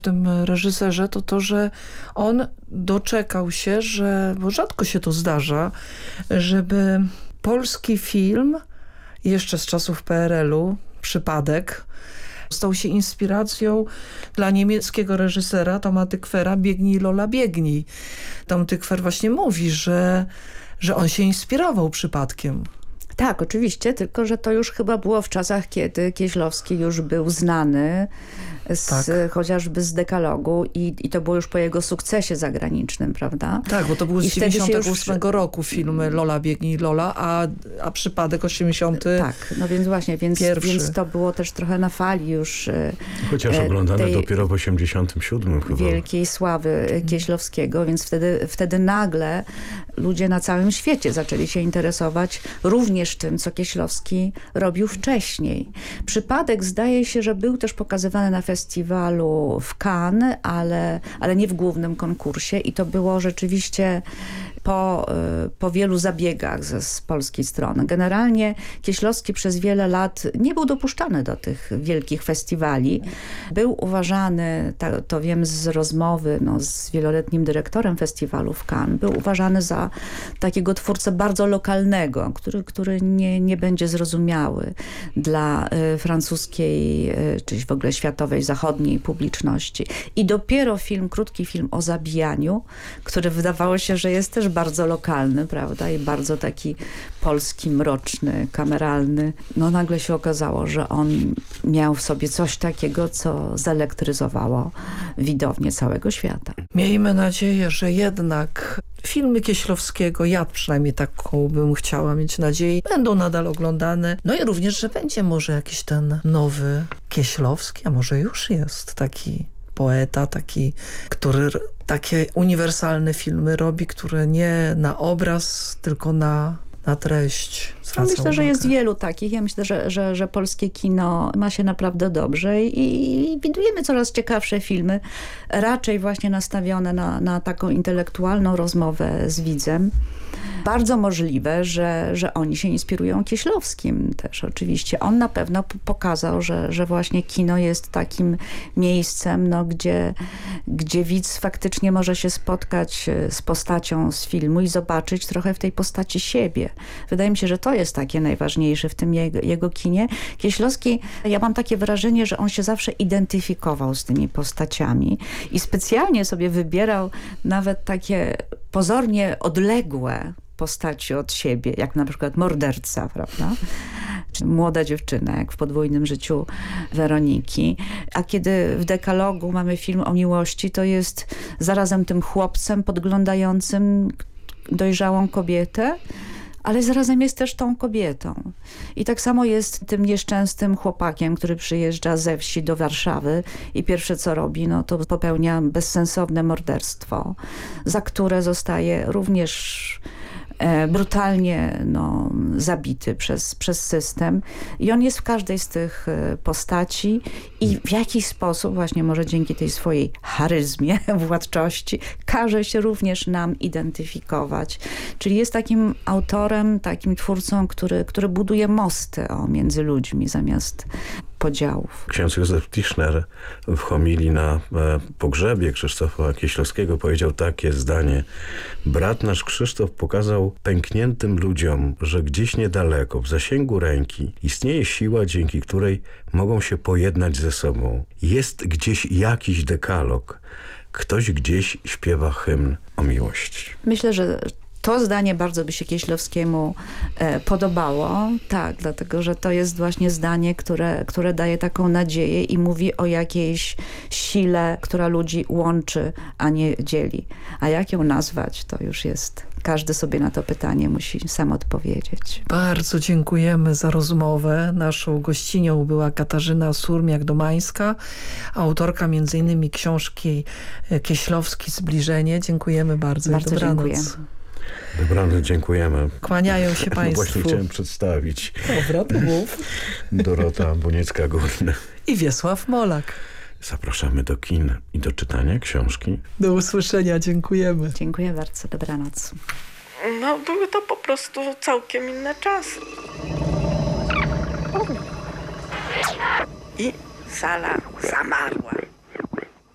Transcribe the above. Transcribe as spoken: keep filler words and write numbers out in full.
w tym reżyserze, to to, że on doczekał się, że, bo rzadko się to zdarza, żeby polski film jeszcze z czasów P R L-u, przypadek, stał się inspiracją dla niemieckiego reżysera Toma Tykwer'a Biegnij Lola biegnij. Tom Tykwer właśnie mówi, że, że on się inspirował przypadkiem. Tak, oczywiście, tylko że to już chyba było w czasach, kiedy Kieślowski już był znany z, tak. chociażby z Dekalogu i, i to było już po jego sukcesie zagranicznym, prawda? Tak, bo to był z dziewięćdziesiątego ósmego już... roku film Lola biegnij Lola, a, a przypadek osiemdziesiąty Tak, no więc właśnie, więc, więc to było też trochę na fali już Chociaż e, oglądane dopiero w osiemdziesiątym siódmym chyba. Wielkiej sławy Kieślowskiego, więc wtedy, wtedy nagle ludzie na całym świecie zaczęli się interesować również tym, co Kieślowski robił wcześniej. Przypadek zdaje się, że był też pokazywany na festiwalu w Cannes, ale, ale nie w głównym konkursie i to było rzeczywiście po, po wielu zabiegach z, z polskiej strony. Generalnie Kieślowski przez wiele lat nie był dopuszczany do tych wielkich festiwali. Był uważany, to, to wiem z rozmowy no, z wieloletnim dyrektorem festiwalu w Cannes, był uważany za takiego twórcę bardzo lokalnego, który, który nie, nie będzie zrozumiały dla y, francuskiej, y, czy w ogóle światowej, zachodniej publiczności. I dopiero film, krótki film o zabijaniu, który wydawało się, że jest też bardzo lokalny, prawda, i bardzo taki polski, mroczny, kameralny. No nagle się okazało, że on miał w sobie coś takiego, co zelektryzowało widownię całego świata. Miejmy nadzieję, że jednak filmy Kieślowskiego, ja przynajmniej taką bym chciała mieć nadzieję, będą nadal oglądane. No i również, że będzie może jakiś ten nowy Kieślowski, a może już jest taki poeta, taki, który takie uniwersalne filmy robi, które nie na obraz, tylko na, na treść zwraca Myślę, uwagę. że jest wielu takich. Ja myślę, że, że, że polskie kino ma się naprawdę dobrze i, i widujemy coraz ciekawsze filmy, raczej właśnie nastawione na, na taką intelektualną rozmowę z widzem. Bardzo możliwe, że, że oni się inspirują Kieślowskim też oczywiście. On na pewno pokazał, że, że właśnie kino jest takim miejscem, no, gdzie, gdzie widz faktycznie może się spotkać z postacią z filmu i zobaczyć trochę w tej postaci siebie. Wydaje mi się, że to jest takie najważniejsze w tym jego, jego kinie. Kieślowski, ja mam takie wrażenie, że on się zawsze identyfikował z tymi postaciami i specjalnie sobie wybierał nawet takie pozornie odległe postaci od siebie, jak na przykład morderca, prawda? Czy młoda dziewczyna, jak w Podwójnym życiu Weroniki. A kiedy w Dekalogu mamy film o miłości, to jest zarazem tym chłopcem podglądającym dojrzałą kobietę, ale zarazem jest też tą kobietą. I tak samo jest tym nieszczęsnym chłopakiem, który przyjeżdża ze wsi do Warszawy i pierwsze co robi, no to popełnia bezsensowne morderstwo, za które zostaje również brutalnie no, zabity przez, przez system i on jest w każdej z tych postaci i w jakiś sposób właśnie może dzięki tej swojej charyzmie, władczości każe się również nam identyfikować. Czyli jest takim autorem, takim twórcą, który, który buduje mosty o, między ludźmi zamiast podziałów. Ksiądz Józef Tischner w homilii na e, pogrzebie Krzysztofa Kieślowskiego powiedział takie zdanie: brat nasz Krzysztof pokazał pękniętym ludziom, że gdzieś niedaleko, w zasięgu ręki, istnieje siła, dzięki której mogą się pojednać ze sobą. Jest gdzieś jakiś dekalog. Ktoś gdzieś śpiewa hymn o miłości. Myślę, że to zdanie bardzo by się Kieślowskiemu e, podobało, tak, dlatego że to jest właśnie zdanie, które, które daje taką nadzieję i mówi o jakiejś sile, która ludzi łączy, a nie dzieli. A jak ją nazwać, to już jest, każdy sobie na to pytanie musi sam odpowiedzieć. Bardzo dziękujemy za rozmowę. Naszą gościnią była Katarzyna Surmiak-Domańska, autorka między innymi książki Kieślowski Zbliżenie. Dziękujemy bardzo. Bardzo Dobranoc. dziękujemy. Dobranoc, dziękujemy. Kłaniają się Państwu. Właśnie chciałem przedstawić. Dobra, to mów. Dorota Boniecka-Górna I Wiesław Molak. Zapraszamy do kin i do czytania książki. Do usłyszenia, dziękujemy. Dziękuję bardzo, dobranoc. No, były to po prostu całkiem inne czasy. I sala zamarła.